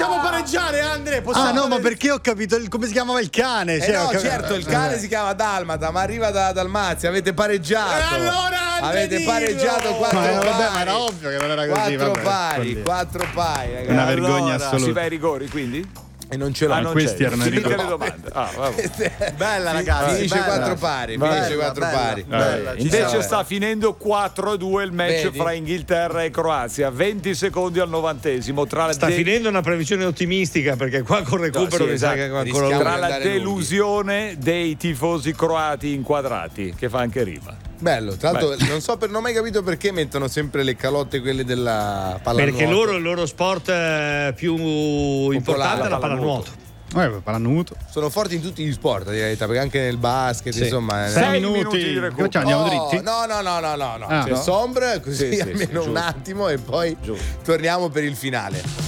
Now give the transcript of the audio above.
Possiamo pareggiare, Andre? Ma perché ho capito come si chiamava il cane? Certo, il cane si chiama Dalmata, ma arriva da Dalmazia. Avete pareggiato. Allora, avete pareggiato 4 pari. Vabbè, ma era ovvio che non era così. 4 pari, ragazzi. Una vergogna assoluta. Si va ai rigori, quindi? E non ce l'ho. Questi erano i Finite rigori. le domande. Bella, ragazzi. Finisce 4 pari. Invece sta finendo 4-2 il match Vedi? fra Inghilterra e Croazia. 20 secondi al 90esimo. Sta finendo una previsione ottimistica, perché qua con recupero mi sa che ancora Rischiamo tra di la andare delusione dei tifosi croati inquadrati, che fa anche rima. Bello, tra l'altro non ho mai capito perché mettono sempre le calotte quelle della pallanuoto. perché il loro sport più importante è la pallanuoto. Pallanuoto. Sono forti in tutti gli sport, di verità, perché anche nel basket, insomma. 6 minuti di recupero. Che andiamo dritti? No. Ah, C'è no? Sombre, così Sì, almeno un giusto. attimo e poi torniamo per il finale.